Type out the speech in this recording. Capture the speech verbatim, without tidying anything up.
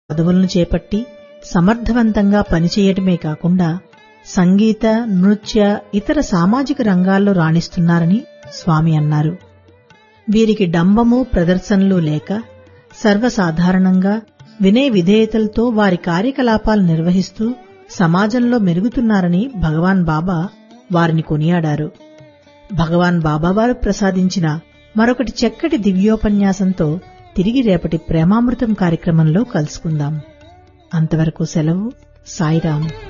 పదవులను చేపట్టి సమర్థవంతంగా పనిచేయటమే కాకుండా సంగీత, నృత్య, ఇతర సామాజిక రంగాల్లో రాణిస్తున్నారని స్వామి అన్నారు. వీరికి డంబము, ప్రదర్శనలు లేక సర్వసాధారణంగా వినయ విధేయతలతో వారి కార్యకలాపాలు నిర్వహిస్తూ సమాజంలో మెరుగుతున్నారని భగవాన్ బాబా వారిని కొనియాడారు. భగవాన్ బాబావారు ప్రసాదించిన మరొకటి చక్కటి దివ్యోపన్యాసంతో తిరిగి రేపటి ప్రేమామృతం కార్యక్రమంలో కలుసుకుందాం. అంతవరకు సెలవు. సాయిరాం.